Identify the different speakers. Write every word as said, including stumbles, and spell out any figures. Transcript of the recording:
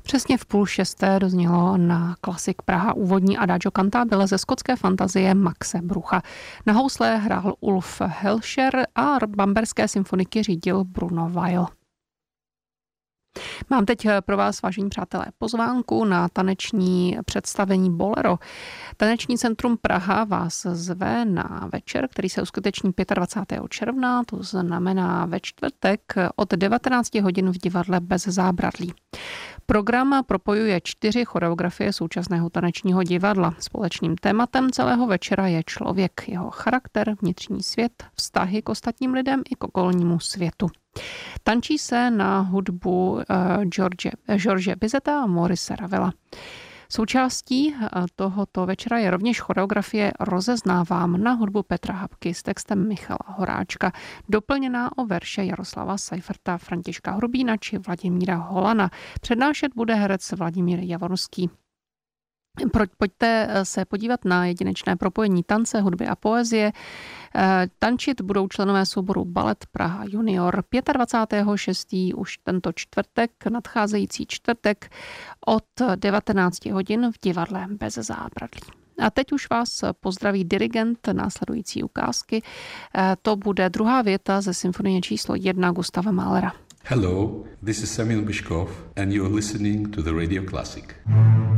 Speaker 1: Přesně v půl šesté doznělo na Klasik Praha úvodní adagio cantabile ze skotské fantazie Maxe Brucha. Na housle hrál Ulf Helscher a bamberské symfoniky řídil Bruno Weil. Mám teď pro vás, vážení přátelé, pozvánku na taneční představení Bolero. Taneční centrum Praha vás zve na večer, který se uskuteční dvacátého pátého června, to znamená ve čtvrtek od devatenácti hodin v divadle Bez zábradlí. Program propojuje čtyři choreografie současného tanečního divadla. Společným tématem celého večera je člověk, jeho charakter, vnitřní svět, vztahy k ostatním lidem i k okolnímu světu. Tančí se na hudbu uh, George, George Bizeta a Maurice Ravela. Součástí tohoto večera je rovněž choreografie Rozeznávám na hudbu Petra Habky s textem Michala Horáčka, doplněná o verše Jaroslava Seiferta, Františka Hrubína či Vladimíra Holana. Přednášet bude herec Vladimír Javorský. Pojďte se podívat na jedinečné propojení tance, hudby a poezie. Tančit budou členové souboru Balet Praha Junior dvacátého pátého šestého už tento čtvrtek, nadcházející čtvrtek od devatenácti hodin v divadle Bez zábradlí. A teď už vás pozdraví dirigent následující ukázky. To bude druhá věta ze symfonie číslo jedna Gustava Mahlera.
Speaker 2: Hello, this is Samuel Bishkov and you're listening to the Radio Classic.